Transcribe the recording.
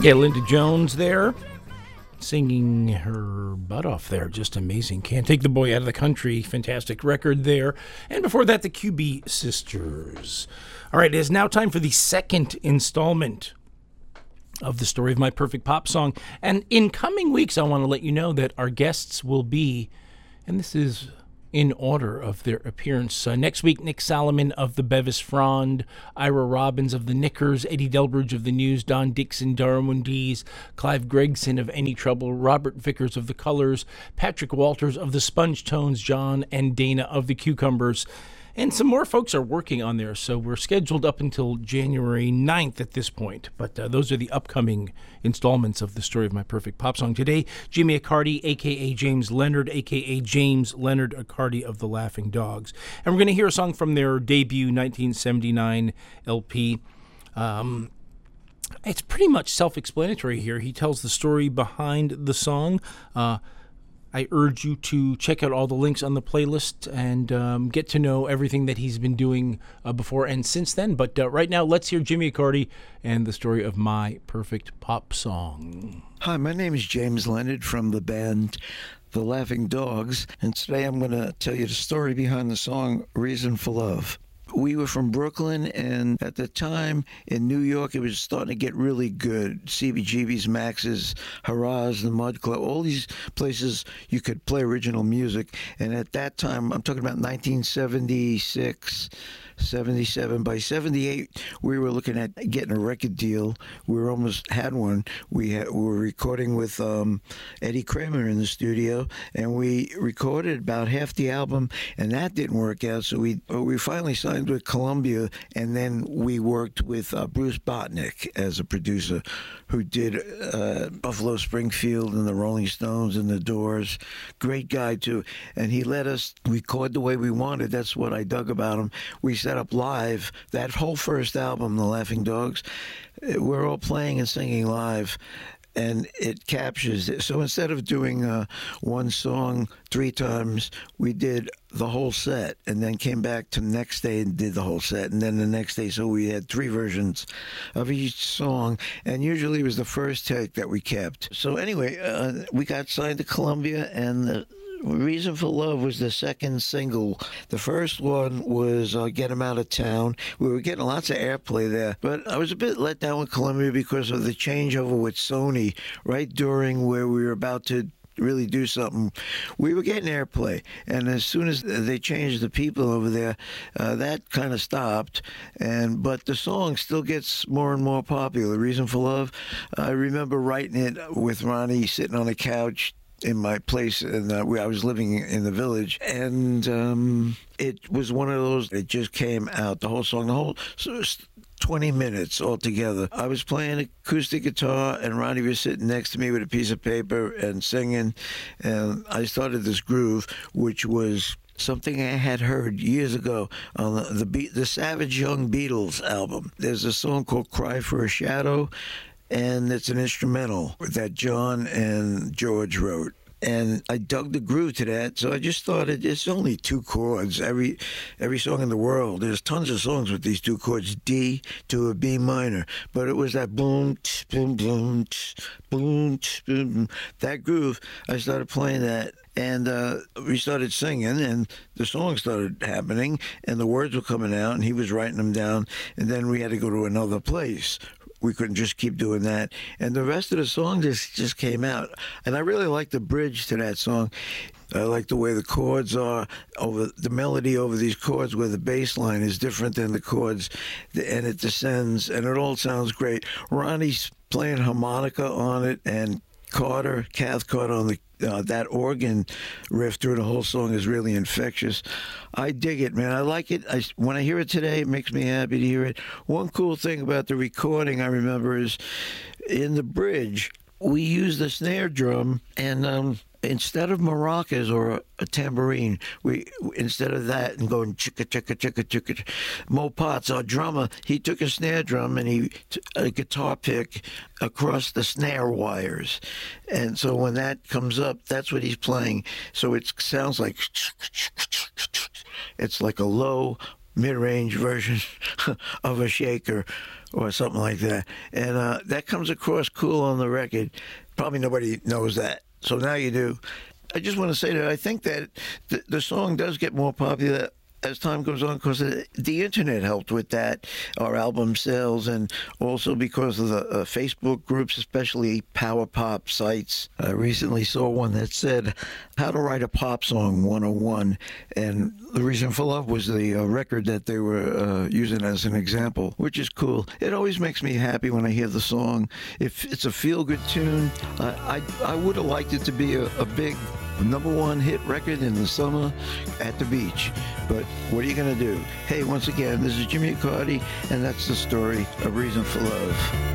Yeah, Linda Jones there, singing her butt off there. Just amazing. Can't Take the Boy Out of the Country. Fantastic record there. And before that, the QB Sisters. All right, it is now time for the second installment of the Story of My Perfect Pop Song. And in coming weeks, I want to let you know that our guests will be, and this is in order of their appearance. Next week, Nick Salomon of the Bevis Frond, Ira Robbins of the Knickers, Eddie Delbridge of the News, Don Dixon, Darwin Dees, Clive Gregson of Any Trouble, Robert Vickers of the Colors, Patrick Walters of the Sponge Tones, John and Dana of the Cucumbers. And some more folks are working on there, so we're scheduled up until January 9th at this point. But those are the upcoming installments of the Story of My Perfect Pop Song. Today, Jimmy Accardi, a.k.a. James Leonard, a.k.a. James Leonard Accardi of the Laughing Dogs. And we're going to hear a song from their debut 1979 LP. It's pretty much self-explanatory here. He tells the story behind the song. I urge you to check out all the links on the playlist and get to know everything that he's been doing before and since then. But right now, let's hear Jimmy Accardi and the Story of My Perfect Pop Song. Hi, my name is James Leonard from the band The Laughing Dogs, and today I'm going to tell you the story behind the song Reason for Love. We were from Brooklyn, and at the time in New York, it was starting to get really good. CBGB's, Max's, Hurrah's, the Mud Club, all these places you could play original music. And at that time, I'm talking about 1976, 77. By 78, we were looking at getting a record deal. We were almost had one. We were recording with Eddie Kramer in the studio, and we recorded about half the album, and that didn't work out. So we finally signed with Columbia, and then we worked with Bruce Botnick as a producer, who did Buffalo Springfield and the Rolling Stones and the Doors. Great guy too, and he let us record the way we wanted. That's what I dug about him. We set up live that whole first album, The Laughing Dogs. We're all playing and singing live, and it captures it. So instead of doing one song 3 times, we did the whole set and then came back to the next day and did the whole set, and then the next day. So we had 3 versions of each song, and usually it was the first take that we kept. So anyway, we got signed to Columbia, and the Reason for Love was the second single. The first one was Get 'Em Out of Town. We were getting lots of airplay there, but I was a bit let down with Columbia because of the changeover with Sony right during where we were about to really do something. We were getting airplay, and as soon as they changed the people over there, that kind of stopped. But the song still gets more and more popular. Reason for Love. I remember writing it with Ronnie sitting on a couch in my place, and I was living in the Village, and it was one of those. It just came out, the whole song, the whole 20 minutes altogether. I was playing acoustic guitar, and Ronnie was sitting next to me with a piece of paper and singing, and I started this groove, which was something I had heard years ago on the Savage Young Beatles album. There's a song called Cry for a Shadow, and it's an instrumental that John and George wrote. And I dug the groove to that, so I just thought it's only 2 chords. Every song in the world, there's tons of songs with these 2 chords, D to a B minor. But it was that boom, boom, boom, boom, boom. That groove, I started playing that. And we started singing, and the song started happening, and the words were coming out, and he was writing them down. And then we had to go to another place. We couldn't just keep doing that. And the rest of the song just came out. And I really like the bridge to that song. I like the way the chords are, over the melody over these chords, where the bass line is different than the chords, and it descends, and it all sounds great. Ronnie's playing harmonica on it, and Cath Carter on the that organ riff through the whole song is really infectious. I dig it, man. I like it. When I hear it today, it makes me happy to hear it. One cool thing about the recording I remember is in the bridge, we used the snare drum, and instead of maracas or a tambourine, instead of that and going chicka chicka chicka chicka, Mo Potts, our drummer, he took a snare drum and a guitar pick across the snare wires, and so when that comes up, that's what he's playing. So it sounds like it's like a low mid-range version of a shaker. or something like that. And that comes across cool on the record. Probably nobody knows that. So now you do. I just want to say that I think that the song does get more popular as time goes on because the internet helped with that, our album sales, and also because of the Facebook groups, especially power pop sites. I recently saw one that said how to write a pop song 101, and The Reason for Love was the record that they were using as an example, which is cool. It always makes me happy when I hear the song. If it's a feel-good tune, I would have liked it to be a big #1 hit record in the summer at the beach. But what are you going to do? Hey, once again, this is Jimmy Accardi, and that's the story of Reason for Love.